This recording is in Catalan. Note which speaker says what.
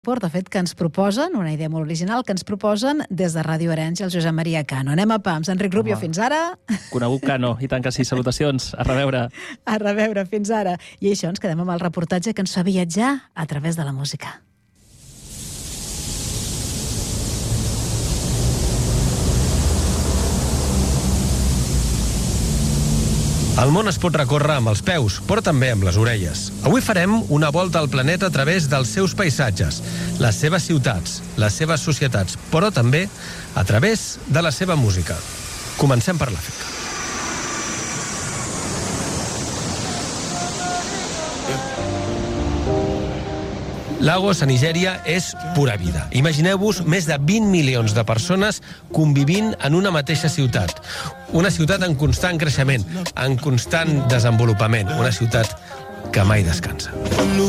Speaker 1: de fet, que ens proposen, una idea molt original, que ens proposen des de Ràdio Arenys i el Josep Maria Cano. Anem a pams. Enric Rubio, fins ara.
Speaker 2: Conegut Cano, i tant que sí. Salutacions. A reveure.
Speaker 1: A reveure, fins ara. I això, ens quedem amb el reportatge que ens fa viatjar a través de la música.
Speaker 3: El món es pot recórrer amb els peus, però també amb les orelles. Avui farem una volta al planeta a través dels seus paisatges, les seves ciutats, les seves societats, però també a través de la seva música. Comencem per l'Àfrica. Lagos, a Nigèria, és pura vida. Imagineu-vos més de 20 milions de persones convivint en una mateixa ciutat. Una ciutat en constant creixement, en constant desenvolupament. Una ciutat que mai descansa.